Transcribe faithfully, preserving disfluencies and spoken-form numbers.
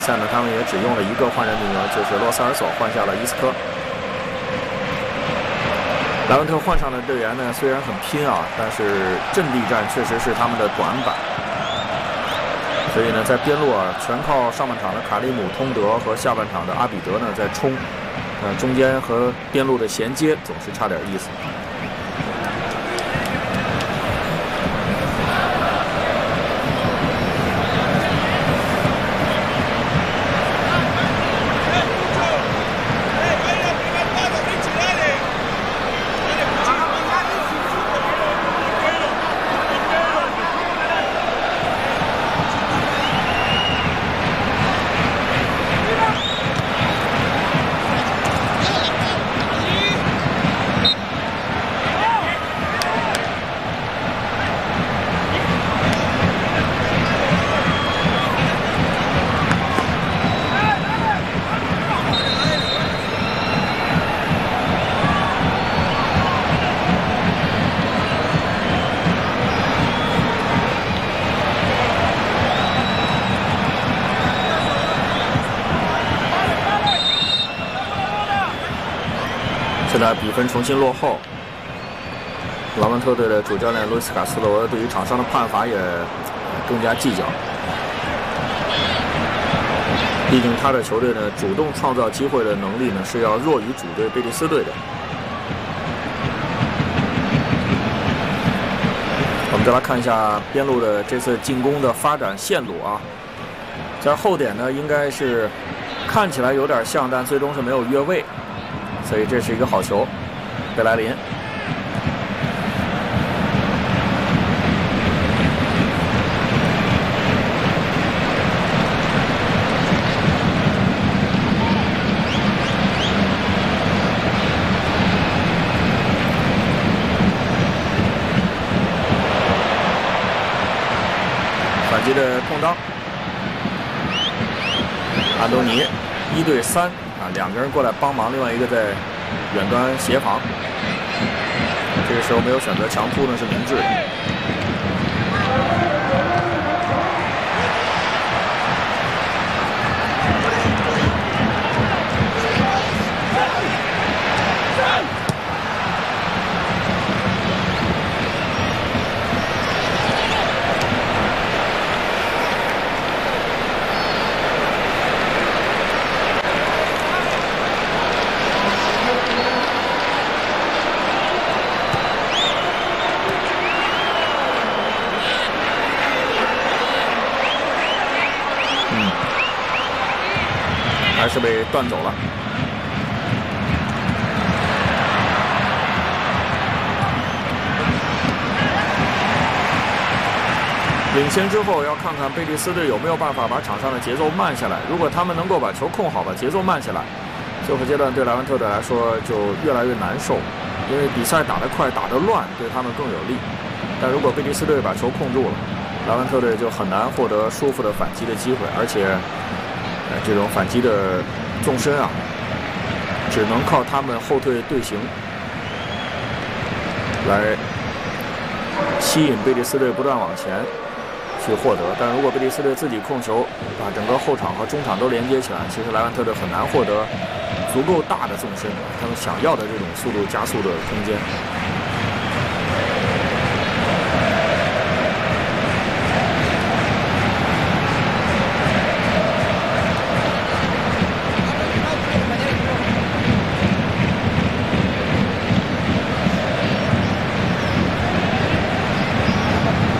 赛呢，他们也只用了一个换人名额，就是罗塞尔索换下了伊斯科。莱万特换上的队员呢，虽然很拼啊，但是阵地战确实是他们的短板。所以呢，在边路啊，全靠上半场的卡利姆、通德和下半场的阿比德呢在冲，呃，中间和边路的衔接总是差点意思。 现在比分重新落后，莱万特队的主教练路易斯·卡斯罗对于场上的判罚也更加计较。毕竟他的球队呢，主动创造机会的能力呢是要弱于主队贝蒂斯队的。我们再来看一下边路的这次进攻的发展线路啊，在后点呢应该是看起来有点像，但最终是没有越位。 所以这是一个好球，贝莱林。反击的空当，安东尼一对三。 啊，两个人过来帮忙，另外一个在远端协防。这个时候没有选择强突呢，是明智的。还是被断走了。领先之后，要看看贝蒂斯队有没有办法把场上的节奏慢下来。如果他们能够把球控好，把节奏慢下来，最后阶段对莱万特队来说就越来越难受，因为比赛打得快、打得乱，对他们更有利。但如果贝蒂斯队把球控住了，莱万特队就很难获得舒服的反击的机会，而且。 这种反击的纵深啊，只能靠他们后退队形来吸引贝蒂斯队不断往前去获得。但如果贝蒂斯队自己控球，把整个后场和中场都连接起来，其实莱万特队很难获得足够大的纵深，他们想要的这种速度加速的空间。